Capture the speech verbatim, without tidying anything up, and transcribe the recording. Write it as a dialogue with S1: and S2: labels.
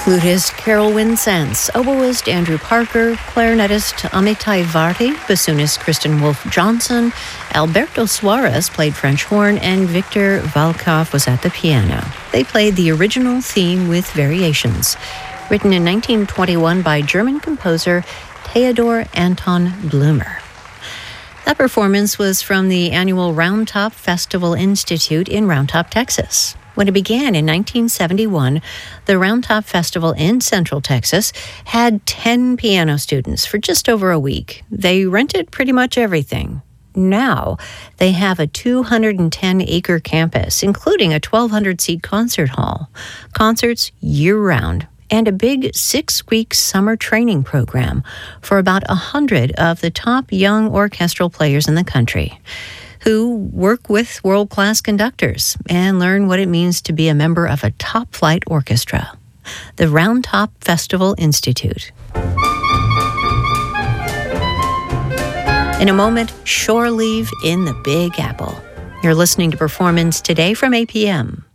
S1: Flutist Carol Winsence, oboist Andrew Parker, clarinetist Amitai Varty, bassoonist Kristen Wolfe Johnson, Alberto Suarez played French horn, and Victor Valkov was at the piano. They played the original theme with variations, written in nineteen twenty-one by German composer Theodor Anton Blumer. That performance was from the annual Round Top Festival Institute in Round Top, Texas. When it began in nineteen seventy-one, the Round Top Festival in Central Texas had ten piano students for just over a week. They rented pretty much everything. Now, they have a two hundred ten acre campus, including a twelve hundred seat concert hall, concerts year-round, and a big six-week summer training program for about one hundred of the top young orchestral players in the country, who work with world-class conductors and learn what it means to be a member of a top-flight orchestra. The Round Top Festival Institute. In a moment, shore leave in the Big Apple. You're listening to Performance Today from A P M.